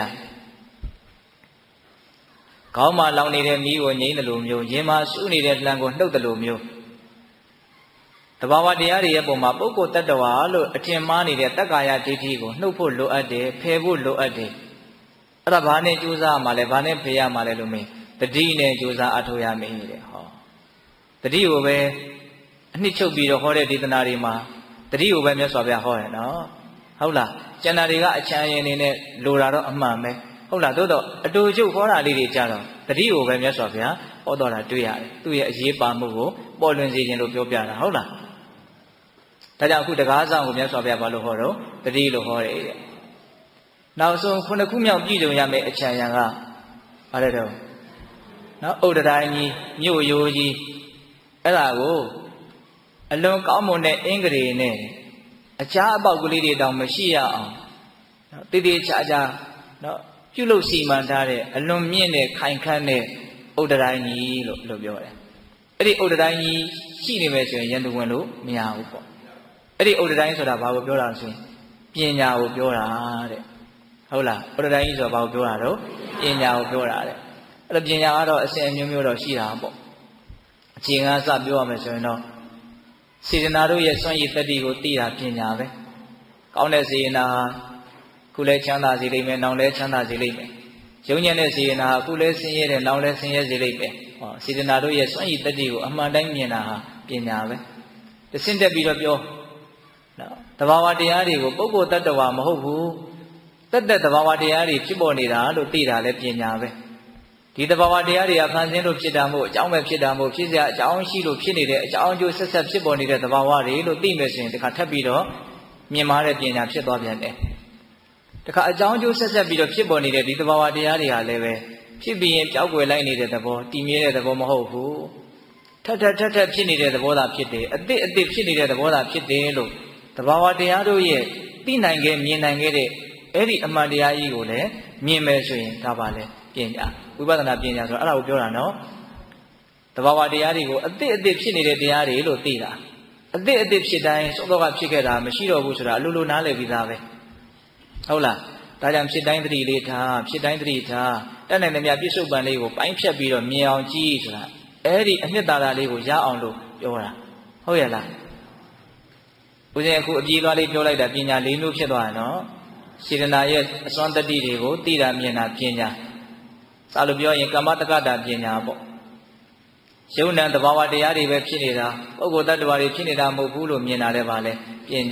ခေါင်းမှာလောင်နေတဲ့မီးကိုငြိမ်းတယ်လို့မျိုးရင်မှာစုနေတဲ့လံကိုနှုတ်တယ်လို့မျိုးတဘာဝတရားတွေရဲ့ပုံမှာပုဂ္ဂိုလ်တ attva လို့အထင်မှားနေတဲ့တက္ကာယဒိဋ္ဌိကိုနှုတ်ဖို့လိုအပ်တယ်ဖယ်ဖို့လိုအပ်တယ်အဲ့ဒါဘာနဲ့ကြိုးစားရမှာလဲဘာနဲ့ဖယ်ရမှာလဲလို့မင်းတတိနဲ့ကြိုးစားအထောက်ရမင်းတဲ့ဟောတတိကိုပဲအနှစ်ချုပ်ပြီးတော့ဟောတဲ့ဒေသနာတွေမှာတတိကိုပဲမြတ်စွာဘုရားဟောတယ်နော်ဟုတ်လားကျန်တာတွေကအချမ်းရင်နေနဲ့လိုတာတော့အမှန်ပဲဟုတ်လားသို့တော့အတူချုပ်ဟောတာလေးတွေကြတော့တတိကိုပဲမြတ်စွာဘုရားဟောတော်တာတွေ့ရတယ်သူ့ရဲ့အရေးပါမှုကိုပေါ်လွင်စေခြင်းလို့ပြောပြတာဟုတ်လားဒါကြောင့်အခုတကားဆောင်ကိုမြတ်စွာဘုရားဘာလို့ဟောတော့တတိလို့ဟောတယ်တဲ့နောက်ဆုံးခုနှစ်ခုမြောက်ပြည်စုံရမယ့်အချမ်းရံကဘာလဲတော့နော်ဥဒ္ဒတိုင်းကြီးမြို့ရိုးကြီးအဲ့ဒါကိုအလွန်ကောင်းမွန်တဲ့အင်္ဂရေနဲ့အခြားအပေါက်ကလေးတွေတောင်မရှိရအောင်နော်တည်တည်ချာချာနော်ပြုလုပ်စီမံထားတဲ့အလွန်မြင့်တဲ့ခိုင်ခန့်တဲ့ဥဒ္ဒတိုင်းကြီးလို့ပြောတယ်အဲ့ဒီဥဒ္ဒတိုင်းကြီးရှိနေမယ်ဆိုရင်ရန်သူဝင်လို့မရဘူးပေါ့အဲ့ဒီဥဒ္ဒတိုင်းဆိုတာဘာကိုပြောတာဆိုရင်ပညာကိုပြောတာတဲ့ဟုတ်လားဥဒ္ဒတိုင်းကြီးဆိုတာဘာကိုပြောတာတော့ပညာကိုပြောတာတဲ့အဲ့တော့ပညာကတော့အစဉ်အမျိုးမျိုးတော့ရှိတာပေါ့အချိန်ကစပြောရမယ်ဆိုရင်တော့စေတနာတို့ရဲ့စွန့်ရည်တတ္တိကိုသိတာပညာပဲကောင်းတဲ့စေတနာခုလဲချမ်းသာစေလိမ့်မယ်နောင်လဲချမ်းသာစေလိမ့်မယ်ယုံညံ့တဲ့စေတနာခုလဲဆင်းရဲတယ်နောင်လဲဆင်းရဲစေလိမ့်မယ်ဟောစေတနာတို့ရဲ့စွန့်ရည်တတ္တိကိုအမှန်တိုင်းမြင်တာဟာပညာပဲတဆင့်တက်ပြီးတော့ပြောနော်တဘာဝတရားတွေကိုပုဂ္ဂိုလ်တ attva မဟုတ်ဘူးတက်တဘာဝတရားတွေဖြစ်ပေါ်နေတာလို့သိတာလဲပညာပဲဒီတဘာဝတရားတွေကဖန်ဆင်းလို့ဖြစ်တာမို့အကြောင်းပဲဖြစ်တာမို့ဖြစ်စရာအကြောင်းရှိလို့ဖြစ်နေတဲ့အကြောင်းအကျိုးဆက်ဆက်ဖြစ်ပေါ်နေတဲ့တဘာဝတွေလို့သိမယ်ဆိုရင်တခါထပ်ပြီးတော့မြင်မာတဲ့ပညာဖြစ်သွားပြန်တယ်တခါအကြောင်းအကျိုးဆက်ဆက်ပြီးတော့ဖြစ်ပေါ်နေတဲ့ဒီတဘာဝတရားတွေဟာလည်းပဲဖြစ်ပြီးရင်ပျောက်ကွယ်လိုက်နေတဲ့သဘောတည်မြဲတဲ့သဘောမဟုတ်ဘူးထပ်ဖြစ်နေတဲ့သဘောသာဖြစ်တယ်အစ်ဖြစ်နေတဲ့သဘောသာဖြစ်တယ်လို့တဘာဝတရားတို့ရဲ့သိနိုင်ခဲ့မြင်နိုင်ခဲ့တဲ့အဲ့ဒီအမှန်တရားကြီးကိုလည်းမြင်မယ်ဆိုရင်ဒါပါလေပညာဝိပဿနာပညာဆိုတော့အဲ့ဒါကိုပြောတာနော်တဘာဝတရားတွေကိုအစ်ဖြစ်နေတဲ့တရားတွေလို့သိတာအစ်ဖြစ်တိုင်းစောစောကဖြစ်ခဲ့တာမရှိတော့ဘူးဆိုတာအလိုလိုနားလည်ပြီးသားပဲဟုတ်လားဒါကြောင့်ဖြစ်တိုင်းသတိလေးထားဖြစ်တိုင်းသတိထားတတ်နိုင်တဲ့မြတ်ပြစ္ဆုတ်ပံလေးကိုပိုင်းဖြတ်ပြီးတော့မြင်အောင်ကြည့်ဆိုတာအဲ့ဒီအနှစ်သာရလေးကိုရအောင်လို့ပြောတာဟုတ်ရဲ့လားဦးဇင်းအခုအပြေးသွားလေးပြောလိုက်တာပညာ၄မျိုးဖြစ်သွားတယ်နော်စေတနာရဲ့အစွမ်းတတိတွေကိုသိတာမြင်တာပညာစာလို့ပြောရင်ကမ္မတက္ကတာပညာပေါ့ယုံ nant သဘာဝတရားတွေပဲဖြစ်နေတာပုဂ္ဂိုလ်တ attva တွေဖြစ်နေတာမဟုတ်ဘူးလို့မြင်တာလည်းပါလေပညာ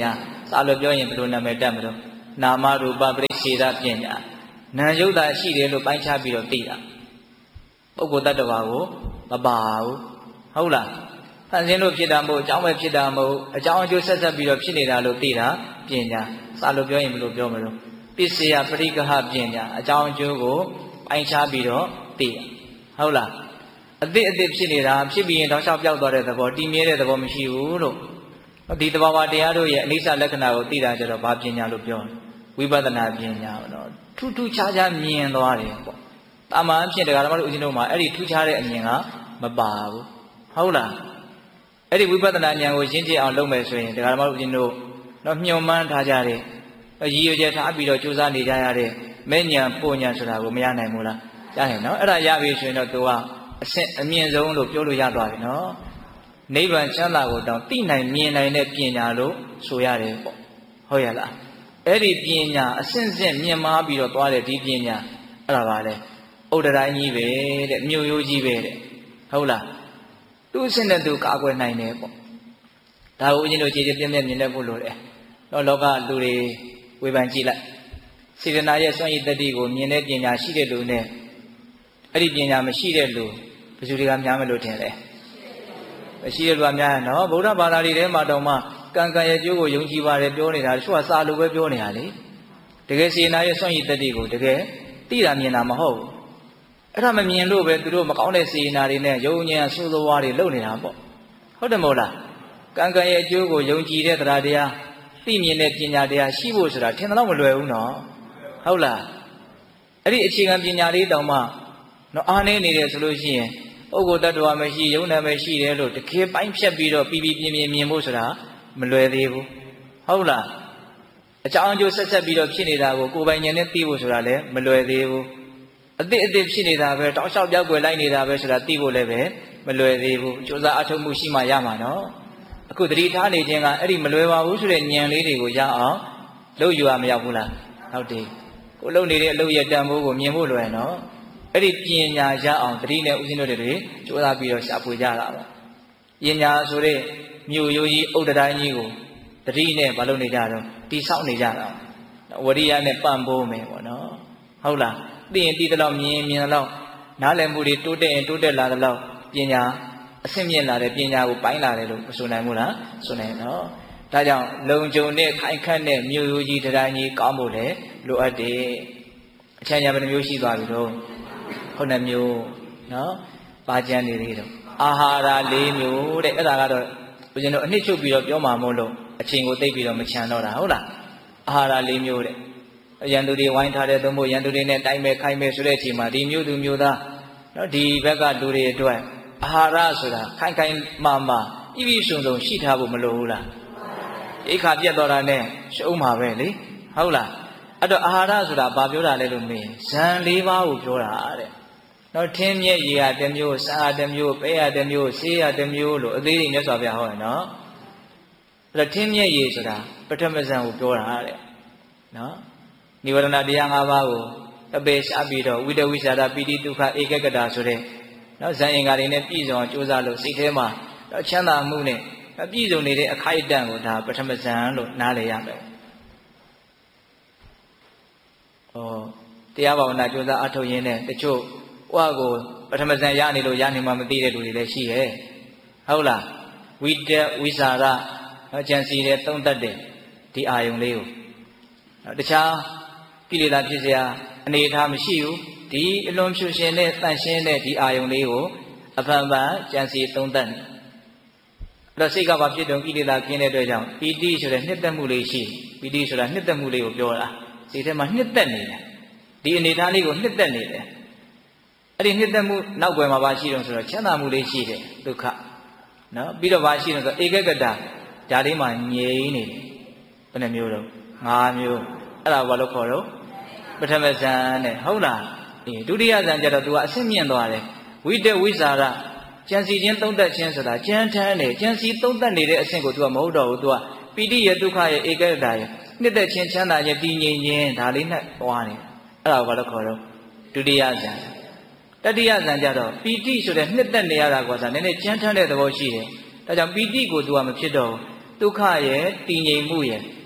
စာလို့ပြောရင်ဘယ်လိုနာမည်တက်မလို့နာမရူပပရိစ္ဆေဒပညာနာယုတ်တာရှိတယ်လို့ပိုင်းခြားပြီးတော့သိတာပုဂ္ဂိုလ်တ attva ကိုမပါဘူးဟုတ်လားဖန်ဆင်းလို့ဖြစ်တာမဟုတ်အကြောင်းပဲဖြစ်တာမဟုတ်အကြောင်းအကျိုးဆက်ဆက်ပြီးတော့ဖြစ်နေတာလို့သိတာပညာစာလို့ပြောရင်ဘယ်လိုပြောမလို့ပစ္စယပရိက္ခပညာအကြောင်းအကျိုးကိုပိုင်းခြားပြီးတော့သိတာဟုတ်လားအသစ်ဖြစ်နေတာဖြစ်ပြီးရင်တောက်လျှောက်ပြောက်သွားတဲ့သဘောတည်မြဲတဲ့သဘောမရှိဘူးလို့ဒီသဘာဝတရားတို့ရဲ့အနိစ္စလက္ခဏာကိုသိတာကြတော့ဘာပညာလို့ပြောဝိပဿနာပညာတော့ထူးထူးခြားခြားမြင်သွားတယ်ပေါ့တာမန်အဖြစ်တရားဓမ္မတို့ဦးဇင်းတို့မှာအဲ့ဒီထူးခြားတဲ့အမြင်ကမပါဘူးဟုတ်လားအဲ့ဒီဝိပဿနာဉာဏ်ကိုရှင်းကြအောင်လုပ်မယ်ဆိုရင်တရားဓမ္မတို့ဦးဇင်းတို့တော့မျှော်မှန်းထားကြတဲ့ရည်ရွယ်ချက်ထားပြီးတော့ကြိုးစားနေကြရတဲ့မဲ့ဉာဏ်ပိုဉာဏ်ဆိုတာကိုမရနိုင်ဘူးလားရတယ်နော်အဲ့ဒါရပြီဆိုရင်တော့သူကအဆင့်အမြင့်ဆုံးလို့ပြောလို့ရသွားပြီနော်နိဗ္ဗာန်ချမ်းသာကိုတောင်သိနိုင်မြင်နိုင်တဲ့ပညာလို့ဆိုရတယ်ပေါ့ဟုတ်ရလားအဲ့ဒီပညာအဆင့်ဆင့်မြင့်မားပြီးတော့သွားတဲ့ဒီပညာအဲ့ဒါပါလေဥဒ္ဒရာကြီးပဲတဲ့မြို့ရိုးကြီးပဲတဲ့ဟုတ်လားသူ့အဆင့်နဲ့သူကာကွယ်နိုင်တယ်ပေါ့ဒါကိုဦးဇင်းတို့ခြေခြေပြည့်ပြည့်မြင်တတ်ဖို့လိုတယ်တော့လောကလူတွေဝေဖန်ကြည့်လိုက်စေတနာရဲ့စွန့်ရည်တတိကိုမြင်တဲ့ပညာရှိတဲ့လူနဲ့အဲ့ဒီပညာမရှိတဲ့လူဘယ်သူတွေကများမလို့ထင်လဲမရှိတဲ့လူကများရင်နော်ဗုဒ္ဓဘာသာတွေထဲမှာတော့မှကံကံရဲ့ကျိုးကိုယုံကြည်ပါတယ်ပြောနေတာတချို့ကစာလိုပဲပြောနေတာလေတကယ်စေနာရဲ့စွန့်ရည်တတိကိုတကယ်သိတာမြင်တာမဟုတ်ဘူးအဲ့ဒါမမြင်လို့ပဲသူတို့မကောင်းတဲ့စေနာတွေနဲ့ယုံဉာဏ်ဆိုးသောဝါးတွေလုပ်နေတာပေါ့ဟုတ်တယ်မဟုတ်လားကံကံရဲ့အကျိုးကိုယုံကြည်တဲ့တရားတရားသိမြင်တဲ့ပညာတရားရှိဖို့ဆိုတာထင်တော့မလွယ်ဘူးနော်ဟုတ်လားအဲ့ဒီအခြေခံပညာလေးတောင်မှနော်အားနေနေတယ်ဆိုလို့ရှိရင်ပုဂ္ဂိုလ်တ attva မရှိယုံနာမရှိတယ်လို့တကယ်ပိုင်းဖြတ်ပြီးတော့ပြီးပြင်းမြင်ဖို့ဆိုတာမလွယ်သေးဘူးဟုတ်လားအကြောင်းအကျိုးဆက်ဆက်ပြီးတော့ဖြစ်နေတာကိုကိုယ်ပိုင်ဉာဏ်နဲ့သိဖို့ဆိုတာလည်းမလွယ်သေးဘူးအသစ်ဖြစ်နေတာပဲတောက်လျှောက်ပြောက်ွယ်လိုက်နေတာပဲဆိုတာသိဖို့လည်းပဲမလွယ်သေးဘူးကြိုးစားအထောက်မှုရှိမှရမှာနော်အခုတတိထားနေခြင်းကအဲ့ဒီမလွယ်ပါဘူးဆိုတဲ့ဉာဏ်လေးတွေကိုရအောင်လုပ်ယူရမရောက်ဘူးလားဟုတ်တယ်ကိုလုပ်နေတဲ့အလုပ်ရဲ့တန်ဖိုးကိုမြင်ဖို့လွယ်နော်အဲ့ဒီပညာရအောင်တတိနဲ့ဦးဇင်းတို့တွေကြိုးစားပြီးတော့ရှာဖွေကြတာပါပညာဆိုတဲ့မြို့ရိုးကြီးဥဒ္ဒတိုင်းကြီးကိုတတိနဲ့မလုပ်နေကြတော့တိဆောက်နေကြတာဝရိယနဲ့ပံ့ပိုးမယ်ပေါ့နော်ဟုတ်လားသိရင်သိသလောက်မြင်သလောက်နားလည်မှုတွေတိုးတက်ရင်တိုးတက်လာသလောက်ပညာအဆင့်မြင့်လာတဲ့ပညာကိုပိုင်းလာတယ်လို့မဆိုနိုင်ဘူးလားဆိုနိုင်နော်ဒါကြောင့်လုံခြုံတဲ့ခိုင်ခန့်တဲ့မြို့ရိုးကြီးတိုင်းကြီးကောင်းဖို့လည်းလိုအပ်တယ်အချမ်းညာဘယ်နှမျိုးရှိသွားပြီတော့ခုနှစ်မျိုးနော်ပါကြံနေသေးတော့အာဟာရ၄မျိုးတဲ့အဲ့ဒါကတော့ဦးဇင်းတို့အနှစ်ချုပ်ပြီးတော့ပြောမှာမို့လို့အချိန်ကိုသိပ်ပြီးတော့မချန်တော့တာဟုတ်လားအာဟာရ၄မျိုးတဲ့ရန်သူတွေဝိုင်းထားတဲ့သို့မဟုတ်ရန်သူတွေနဲ့တိုက်မဲ့ခိုင်းမဲ့ဆိုတဲ့အချိန်မှာဒီမျိုးသူမျိုးသားနော်ဒီဘက်ကလူတွေအတွက်အာဟာရဆိုတာခိုင်ခိုင်မာမာပြည့်စုံစုံရှိထားဖို့မလိုဘူးလားအိခါပြတ်တော်တာနဲ့ရှုံးမှာပဲလေဟုတ်လားအဲ့တော့အာဟာရဆိုတာဘာပြောတာလဲလို့မေးဇန်၄ပါးကိုပြောတာတဲ့နော်ထင်းမြက်ရေရတစ်မျိုးစာရတစ်မျိုးပဲရတစ်မျိုးဆေးရတစ်မျိုးလို့အသေးတွေမြတ်စွာဘုရားဟောတယ်နော်အဲ့တော့ထင်းမြက်ရေဆိုတာပထမဇန်ကိုပြောတာတဲ့နော်နိဝရဏတရား၅ပါးကိုအပေရှားပြီးတော့ဝိတဝိသရာပိတိဒုက္ခဧကဂတဆိုတဲ့နော်ဇန်အင်္ဂါတွေနဲ့ပြည့်စုံအောင်ကြိုးစားလို့စိတ်ထဲမှာချမ်းသာမှုနဲ့ပြည့်စုံနေတဲ့အခိုက်အတန့်ကိုဒါပထမဇန်လို့နားလည်ရမယ်တရားဘာဝနာကြိုးစားအထောက်ရင်းနဲ့တချို့ဟိုကိုပထမဇန်ရနေလို့ရနေမှမသိတဲ့လူတွေလည်းရှိရဲ့ဟုတ်လားဝိတဝိသရာဉာဏ်စီတဲ့သုံးတတ်တဲ့ဒီအာယုံလေးကိုတခြားကိလေသာဖြစ်เสียအနေအထားမရှိဘူးဒီအလွန်ဖြူရှင်တဲ့တန့်ရှင်းတဲ့ဒီအာယုံလေးကိုအဖန်ဖန်ဉာဏ်စီသုံးတတ်တယ်အဲ့တော့စိတ်ကဘာဖြစ်တုံကိလေသာကင်းတဲ့အတွက်ကြောင့်ပီတိဆိုတဲ့နှစ်သက်မှုလေးရှိပီတိဆိုတာနှစ်သက်မှုလေးကိုပြောတာစိတ်ထဲမှာနှစ်သက်နေတယ်ဒီအနေအထားလေးကိုနှစ်သက်နေတယ်အဲ့ဒီနှစ်သက်မှုနောက်ွယ်မှာဘာရှိတုံဆိုတော့ချမ်းသာမှုလေးရှိတယ်ဒုက္ခနော်ပြီးတော့ဘာရှိတုံဆိုဧကဂတဒါလေးမှာငြိမ်နေတယ်ဘယ်နှမျိုးတော့၅မျိုးအဲ့ဒါဘာလို့ခေါ်တော့ပထမဇန်နဲ့ဟုတ်လားဒုတိယဇန်ကျတော့ तू ကအဆင့်မြင့်သွားတယ်ဝိတဝိသရာကြံစီခြင်းသုံးသက်ခြင်းဆိုတာကြမ်းထမ်းတယ်ကြံစီသုံးသက်နေတဲ့အဆင့်ကို तू ကမဟုတ်တော့ဘူး तू ကပိဋိရဲ့ဒုက္ခရဲ့ဧကဂတရဲ့နှစ်သက်ခြင်းချမ်းသာခြင်းတည်ငြိမ်ခြင်းဒါလေးနဲ့သွားနေအဲ့ဒါဘာလို့ခေါ်တော့ဒုတိယဇန်တတိယဇန်ကျတော့ပီတိဆိုတဲ့နှစ်သက်နေရတာကွာဆိုနည်းနည်းကြမ်းထမ်းတဲ့သဘောရှိတယ်ဒါကြောင့်ပီတိကို तू ကမဖြစ်တော့ဘူးဒုက္ခရဲ့တည်ငြိမ်မှုရဲ့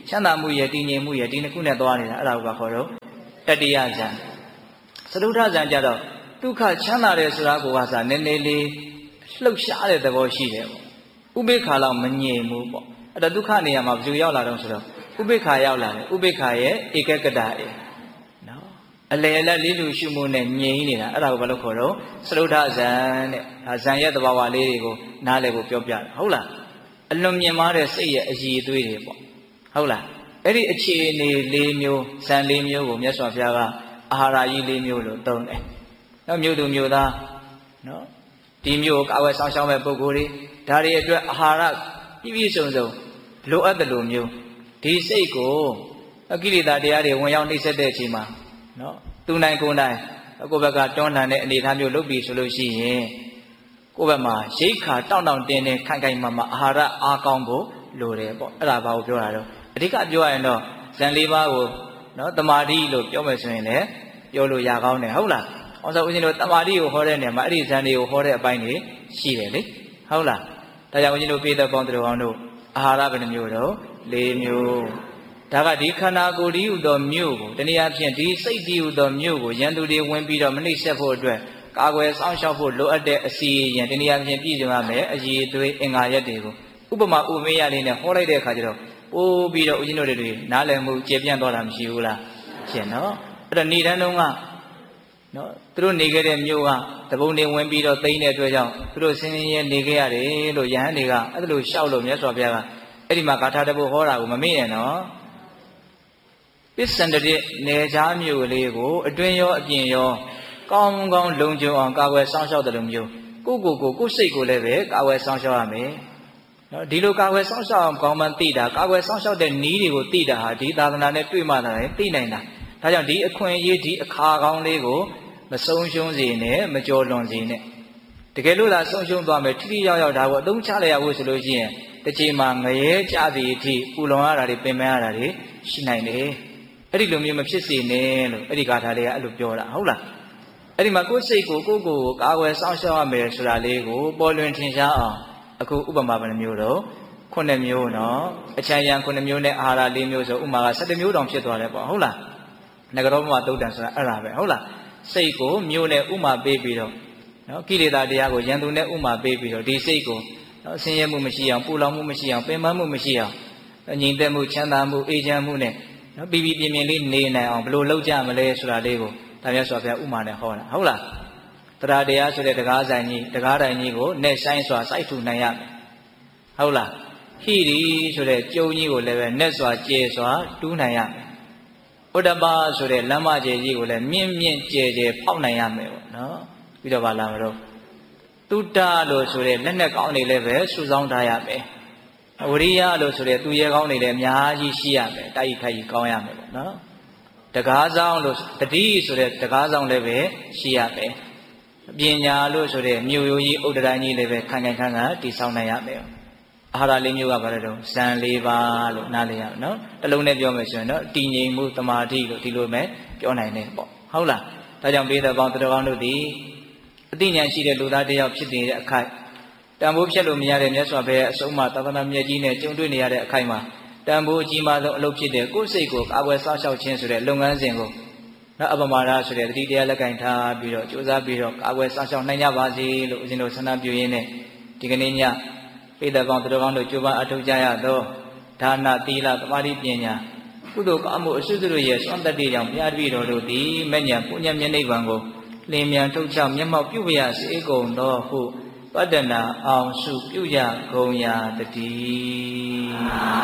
ချမ်းသာမှုရဲ့တည်ငြိမ်မှုရဲ့ဒီနှစ်ခုနဲ့သွားနေတာအဲ့ဒါကိုခေါ်တော့တတိယဇန်စတုထဇန်ကြတော့ဒုက္ခချမ်းသာတယ်ဆိုတာကိုကစားနည်းနည်းလေးလှုပ်ရှားတဲ့သဘောရှိတယ်ပေါ့ဥပိ္ပခာလောက်မငြိမ်ဘူးပေါ့အဲ့တော့ဒုက္ခနေရာမှာဘယ်လိုရောက်လာတော့ဆိုတော့ဥပိ္ပခာရောက်လာတယ်ဥပိ္ပခာရဲ့ဧကကတအေနော်အလယ်အလတ်လေးလူရှုမှုနဲ့ငြိမ်နေတာအဲ့ဒါကိုဘာလို့ခေါ်တော့စတုထဇန်တဲ့ဒါဇန်ရဲ့သဘာဝလေးတွေကိုနားလည်ဖို့ပြောပြတယ်ဟုတ်လားအလွန်မြင်မာတဲ့စိတ်ရဲ့အည်အသွေးတွေပေါ့ဟုတ်လားအဲ့ဒီအခြေအနေ၄မျိုးဇန်၄မျိုးကိုမြတ်စွာဘုရားကအာဟာရကြီး၄မျိုးလို့သုံးတယ်နော်မြို့သူမြို့သားနော်ဒီမျိုးကာဝယ်ဆောင်ရှောက်မဲ့ပုဂ္ဂိုလ်တွေဒါတွေအတွက်အာဟာရပြည့်ပြည့်စုံစုံလိုအပ်တယ်လို့မျိုးဒီစိတ်ကိုအကိလေသာတရားတွေဝင်ရောက်နှိမ့်ဆက်တဲ့အချိန်မှာနော်သူနိုင်ကိုယ်နိုင်ကိုယ့်ဘက်ကတွန်းလှန်တဲ့အနေအထားမျိုးလုပ်ပြီးဆိုလို့ရှိရင်ကိုယ့်ဘက်မှာရိတ်ခါတောင့်တောင့်တင်းတင်းခိုင်ခိုင်မာမာအာဟာရအားကောင်းဖို့လိုတယ်ပေါ့အဲ့ဒါဘာကိုပြောတာတော့အဓိကပြောရရင်တော့ဇန်၄ပါးကိုနော်တမာတိလို့ပြောမယ်ဆိုရင်လည်းပြောလို့ရကောင်းတယ်ဟုတ်လားအောင်ဆိုဦးဇင်းတို့တမာတိကိုဟောတဲ့နေရာမှာအဲ့ဒီဇန်တွေကိုဟောတဲ့အပိုင်းတွေရှိတယ်လေဟုတ်လားဒါကြောင့်ဦးဇင်းတို့ပြည်သက်ပေါင်းတော်အောင်တို့အာဟာရဘယ်နှမျိုးတော့၄မျိုးဒါကဒီခန္ဓာကိုယ်ဒီဟုသောမြို့ကိုတနည်းအားဖြင့်ဒီစိတ်ဒီဟုသောမြို့ကိုရန်သူတွေဝင်ပြီးတော့မနှိမ့်ဆက်ဖို့အတွက်ကာကွယ်စောင့်ရှောက်ဖို့လိုအပ်တဲ့အစီအရင်တနည်းအားဖြင့်ပြည့်စုံရမယ်အည်သွေးအင်္ဂါရက်တွေကိုဥပမာဥပမေယလေးနဲ့ဟောလိုက်တဲ့အခါကျတော့ပို့ပြီးတော့ဦးဇင်းတို့တွေနားလည်မှုကျေပြန့်သွားတာမရှိဘူးလားဖြစ်နော်အဲ့တော့နေတန်းတုန်းကနော်သူတို့နေခဲ့တဲ့မြို့ကတပုံတွေဝင်ပြီးတော့သိမ်းတဲ့အတွက်ကြောင့်သူတို့ဆင်းရဲနေခဲ့ရတယ်လို့ယဟန်တွေကအဲ့ဒါလို့ရှောက်လို့မြတ်စွာဘုရားကအဲ့ဒီမှာဂါထာတပုတ်ဟောတာကိုမမေ့နဲ့နော်ပစ္စန္ဒတိနေချားမြို့လေးကိုအတွင်းရောအပြင်ရောကောင်းကောင်းလုံခြုံအောင်ကာကွယ်စောင့်ရှောက်တယ်လို့မျိုးကိုယ်စိတ်ကိုလည်းပဲကာကွယ်စောင့်ရှောက်ရမယ်နော်ဒီလိုကာကွယ်စောင့်ရှောက်အောင်ကောင်းမှန်သိတာကာကွယ်စောင့်ရှောက်တဲ့နည်းတွေကိုသိတာဟာဒီသာသနာနဲ့တွေ့မှသာသိနိုင်တာဒါကြောင့်ဒီအခွင့်အရေးဒီအခါကောင်းလေးကိုမဆုံးရှုံးစေနဲ့မကြော်လွန်စေနဲ့တကယ်လို့သာဆုံးရှုံးသွားမယ်ထိထိရောက်ရောက်ဒါကိုအသုံးချလိုက်ရဖို့ဆိုလို့ရှိရင်တစ်ချိန်မှာငရဲကြသည်အထိပူလွန်ရတာတွေပင်ပန်းရတာတွေရှိနိုင်တယ်အဲ့ဒီလိုမျိုးမဖြစ်စေနဲ့လို့အဲ့ဒီဂါထာလေးကအဲ့လိုပြောတာဟုတ်လားအဲ့ဒီမှာကိုယ်စိတ်ကိုကိုကာကွယ်စောင့်ရှောက်ရမယ်ဆိုတာလေးကိုပေါ်လွင်ထင်ရှားအောင်အခုဥပမာဘယ်နှမျိုးတော့9မျိုးနော်အချမ်းရံ9မျိုးနဲ့အာဟာရ4မျိုးဆိုဥမာက17မျိုးတောင်ဖြစ်သွားတယ်ပေါ့ဟုတ်လားနဂရောပမသုတ်တံဆိုတာအဲ့ဒါပဲဟုတ်လားစိတ်ကိုမျိုးနဲ့ဥမာပေးပြီးတော့နော်ကိလေသာတရားကိုယန္တုနဲ့ဥမာပေးပြီးတော့ဒီစိတ်ကိုနော်ဆင်းရဲမှုမရှိအောင်ပူလောင်မှုမရှိအောင်ပင်ပန်းမှုမရှိအောင်ငြိမ်သက်မှုချမ်းသာမှုအေးချမ်းမှုနဲ့နော်ပြပြပြင်းပြင်းလေးနေနိုင်အောင်ဘယ်လိုလုပ်ကြမလဲဆိုတာလေးကိုဒါမြတ်စွာဘုရားဥမာနဲ့ဟောတာဟုတ်လားတရားတရားဆိုတဲ့တရားဆိုင်ကြီးတရားတိုင်ကြီးကိုနဲ့ဆိုင်စွာစိုက်ထူနိုင်ရမယ်ဟုတ်လားဟိရိဆိုတဲ့ကျုံကြီးကိုလည်းပဲနဲ့စွာကျဲစွာတူးနိုင်ရမယ်ဥဒ္ဒပဆိုတဲ့လမ်းမကျဲကြီးကိုလည်းမြင့်မြင့်ကျဲကျဲဖောက်နိုင်ရမယ်ပေါ့နော်ပြီးတော့ဗာလာမလို့တုတ္တလို့ဆိုတဲ့လက်နဲ့ကောင်းနေလည်းပဲစုဆောင်းထားရမယ်ဝရိယလို့ဆိုတဲ့သူရဲကောင်းနေလည်းအများကြီးရှိရမယ်တိုက်ခိုက်ကြီးကောင်းရမယ်ပေါ့နော်တကားဆောင်လို့တတိဆိုတဲ့တကားဆောင်လည်းပဲရှိရမယ်ပညာလို့ဆိုတဲ့မြို့ရိုးကြီးဥဒ္ဒတိုင်းကြီးလည်းပဲခိုင်ခိုင်ခန့်ခန့်တည်ဆောက်နိုင်ရမယ်အာဟာရ၄မျိုးကဘာလဲတော့ဇန်၄ပါးလို့နားလည်ရအောင်နော်တစ်လုံးနဲ့ပြောမယ်ဆိုရင်တော့တည်ငြိမ်မှုတမာတိလို့ဒီလိုပဲပြောနိုင်တယ်ပေါ့ဟုတ်လားဒါကြောင့်ပေးတဲ့ပေါင်းတော်ကောင်းတို့ဒီအသိဉာဏ်ရှိတဲ့လူသားတစ်ယောက်ဖြစ်နေတဲ့အခိုက်တန်ဖိုးဖြတ်လို့မရတဲ့မြတ်စွာဘုရားအဆုံးအမသာသနာမြတ်ကြီးနဲ့ကြုံတွေ့နေရတဲ့အခိုက်မှာတန်ဖိုးအကြီးမားဆုံးအလုပ်ဖြစ်တဲ့ကိုယ်စိတ်ကိုကာကွယ်စောင့်ရှောက်ခြင်းဆိုတဲ့လုပ်ငန်းစဉ်ကိုနော်အပမာဒဆိုတဲ့တတိတရားလက်ကင်ထားပြီးတော့ကြိုးစားပြီးတော့ကာကွယ်စောင့်ရှောက်နိုင်ကြပါစေလို့ဦးဇင်းတို့ဆန္ဒပြုရင်းနဲ့ဒီကနေ့ညပိဋကပေါင်းတော်ကောင်းတို့ကြိုးပမ်းအထောက်ကြရသောဒါနသီလသမာဓိပညာကုသိုလ်ကောင်းမှုအစွတ်တို့ရဲ့စွမ်းတတ္တိကြောင့်ဘုရားတပည့်တော်တို့သည်မဲ့ညာပုညံမျက်နှိပ်ဗံကိုလင်းမြန်ထုတ်ချမျက်မှောက်ပြုရစေကုန်သောဟုပတ္တနာအောင်စုပြုရကုန်ရာတည်း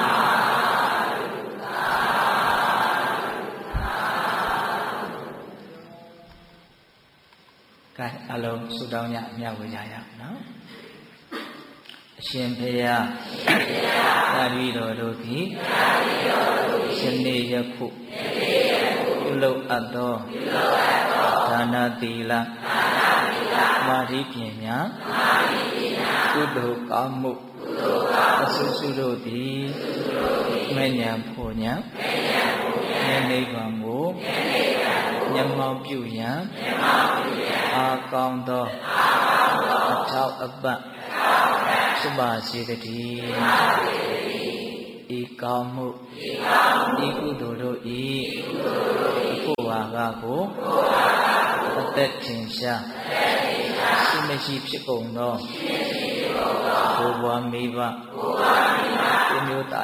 ကဲအလုံးဆုတောင်းရမြတ်ဝေကြရအောင်နော်အရှင်ဘုရားသာဓုတော်တို့သည်ယနေ့ယခုပြုလုပ်အပ်သောဒါနသီလသမာဓိပညာကုသိုလ်ကောင်းမှုအစွတ်စွတ်တို့သည်မဲ့ညာဖို့ညာနိဗ္ဗာန်ကိုမျက်မှောက်ပြုရန်အာကောင်းသောအထောက်အပံ့ဖြစ်ပါစေတည်းဤကောင်းမှုဤကုသိုလ်တို့ဤကိုယ်ဝါကကိုအသက်ထင်ရှားရှိမရှိဖြစ်ကုန်သောဘိုးဘွားမိဘမျိုးသား